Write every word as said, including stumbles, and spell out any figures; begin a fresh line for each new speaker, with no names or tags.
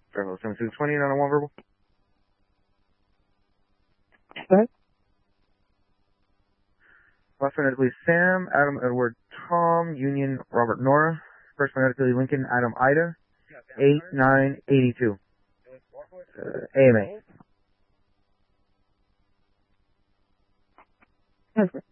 Bravo seven two twenty, nine oh one verbal.
Go ahead.
Last phonetically Sam, Adam, Edward, Tom, Union, Robert, Nora. First phonetically Lincoln, Adam, Ida. eight nine eight two. Uh, A M A.
Perfect.